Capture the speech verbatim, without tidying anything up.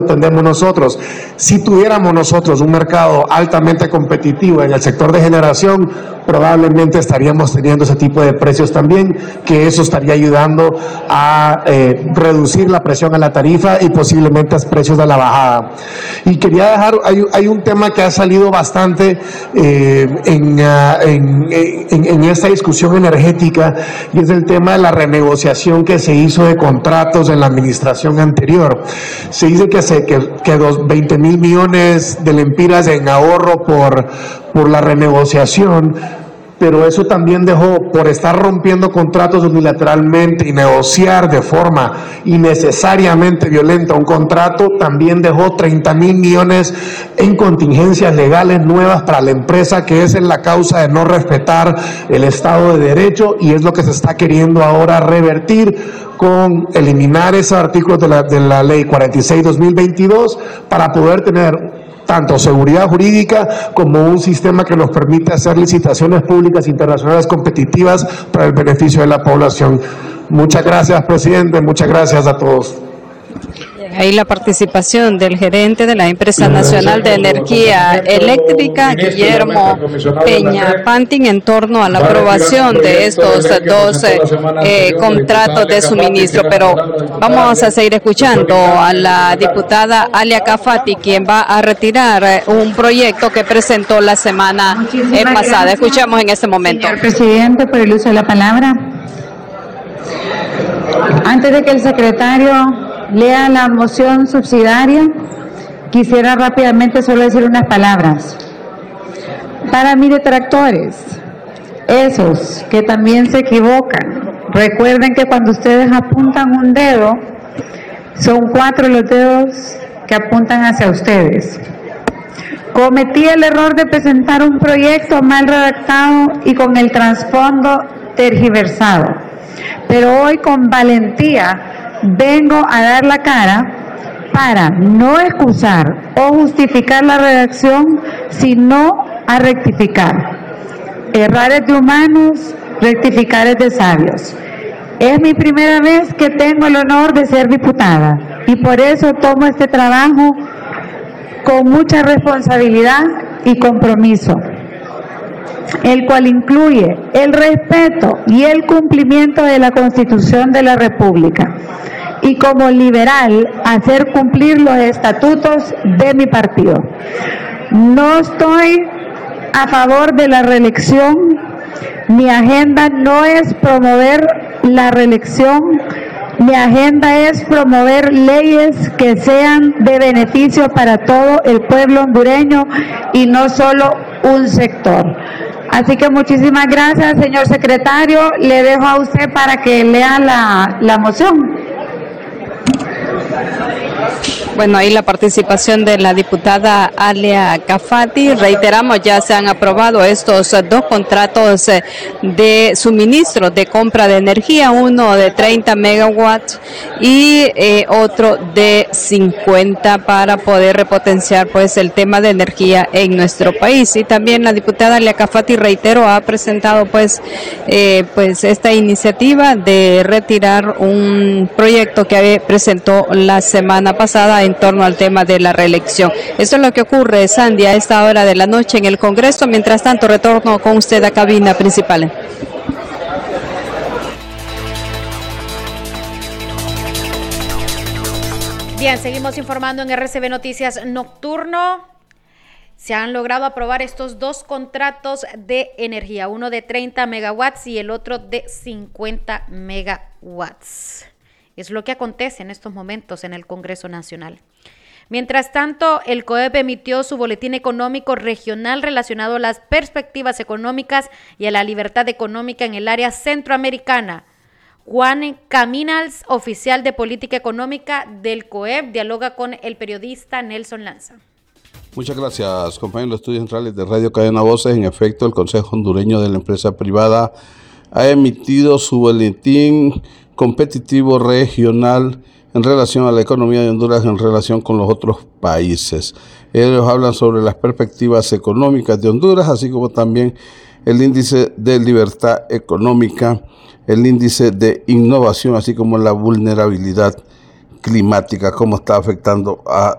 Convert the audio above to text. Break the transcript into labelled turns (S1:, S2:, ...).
S1: entendemos nosotros. Si tuviéramos nosotros un mercado altamente competitivo en el sector de generación, probablemente estaríamos teniendo ese tipo de precios también, que eso estaría ayudando a eh, reducir la presión a la tarifa y posiblemente a precios de la bajada. Y quería dejar, hay, hay un tema que ha salido bastante eh, en, uh, en, en, en esta discusión energética, y es el tema de la renegociación que se hizo de contratos en la administración anterior. Se dice que se que, que dos, veinte mil millones de lempiras en ahorro por, por la renegociación, pero eso también dejó, por estar rompiendo contratos unilateralmente y negociar de forma innecesariamente violenta un contrato, también dejó treinta mil millones en contingencias legales nuevas para la empresa, que es en la causa de no respetar el Estado de Derecho, y es lo que se está queriendo ahora revertir con eliminar esos artículos de la, de la ley cuarenta y seis dos mil veintidós para poder tener tanto seguridad jurídica como un sistema que nos permite hacer licitaciones públicas internacionales competitivas para el beneficio de la población. Muchas gracias, presidente. Muchas gracias a todos.
S2: Ahí la participación del gerente de la Empresa Nacional de Energía Eléctrica, Guillermo Peña Pantin, en torno a la aprobación de estos dos eh, contratos de suministro. Pero vamos a seguir escuchando a la diputada Alia Cafati, quien va a retirar un proyecto que presentó la semana eh, pasada. Escuchamos en este momento.
S3: Señor presidente, por el uso de la palabra. Antes de que el secretario lea la moción subsidiaria, quisiera rápidamente solo decir unas palabras. Para mis detractores, esos que también se equivocan, recuerden que cuando ustedes apuntan un dedo, son cuatro los dedos que apuntan hacia ustedes. Cometí el error de presentar un proyecto mal redactado y con el trasfondo tergiversado, pero hoy con valentía vengo a dar la cara para no excusar o justificar la redacción, sino a rectificar. Errar es de humanos, rectificar es de sabios. Es mi primera vez que tengo el honor de ser diputada y por eso tomo este trabajo con mucha responsabilidad y compromiso, el cual incluye el respeto y el cumplimiento de la Constitución de la República, y como liberal hacer cumplir los estatutos de mi partido. No estoy a favor de la reelección, mi agenda no es promover la reelección, mi agenda es promover leyes que sean de beneficio para todo el pueblo hondureño y no solo un sector. Así que muchísimas gracias, señor secretario. Le dejo a usted para que lea la, la moción.
S2: Bueno, ahí la participación de la diputada Alia Cafati. Reiteramos, ya se han aprobado estos dos contratos de suministro de compra de energía, uno de treinta megawatts y eh, otro de cincuenta, para poder repotenciar pues el tema de energía en nuestro país. Y también la diputada Alia Cafati, reitero, ha presentado pues eh, pues esta iniciativa de retirar un proyecto que presentó la semana pasada en torno al tema de la reelección. Esto es lo que ocurre, Sandy, a esta hora de la noche en el Congreso. Mientras tanto, retorno con usted a cabina principal.
S4: Bien, seguimos informando en R C B Noticias Nocturno. Se han logrado aprobar estos dos contratos de energía, uno de treinta megawatts y el otro de cincuenta megawatts. Es lo que acontece en estos momentos en el Congreso Nacional. Mientras tanto, el C O E P emitió su boletín económico regional relacionado a las perspectivas económicas y a la libertad económica en el área centroamericana. Juan Caminals, oficial de política económica del C O E P, dialoga con el periodista Nelson Lanza.
S5: Muchas gracias, compañeros de los estudios centrales de Radio Cadena Voces. En efecto, el Consejo Hondureño de la Empresa Privada ha emitido su boletín competitivo regional en relación a la economía de Honduras en relación con los otros países. Ellos hablan sobre las perspectivas económicas de Honduras, así como también el índice de libertad económica, el índice de innovación, así como la vulnerabilidad climática, cómo está afectando a